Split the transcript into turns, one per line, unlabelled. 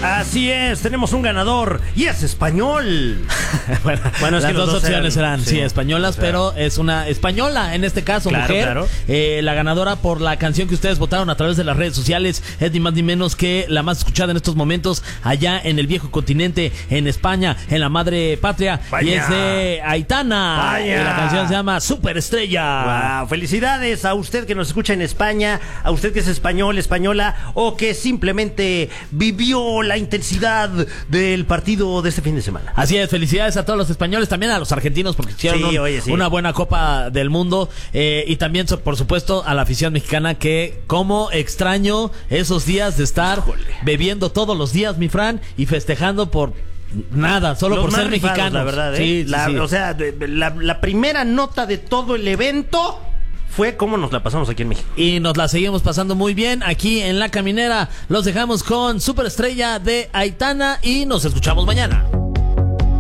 Así es, tenemos un ganador y es español.
Bueno, es
las
que las dos opciones eran españolas,
o sea,
pero es una española, en este caso,
claro,
mujer.
claro.
La ganadora por la canción que ustedes votaron a través de las redes sociales es ni más ni menos que la más escuchada en estos momentos allá en el viejo continente, en España, en la madre patria.
Vaya.
Y es de Aitana.
Vaya.
Y la canción se llama Superestrella.
Wow, felicidades a usted que nos escucha en España, a usted que es español, española, o que simplemente vivió la intensidad del partido de este fin de semana.
Así es, felicidades a todos los españoles, también a los argentinos porque hicieron una buena Copa del Mundo, y también por supuesto a la afición mexicana, que como extraño esos días de estar bebiendo todos los días, mi Fran, y festejando por nada, solo
Los
por
más
ser
rifados,
mexicanos.
la verdad, ¿eh?
Sí.
O sea, la primera nota de todo el evento fue cómo nos la pasamos aquí en México.
Y nos la seguimos pasando muy bien aquí en La Caminera. Los dejamos con Superestrella de Aitana y nos escuchamos mañana.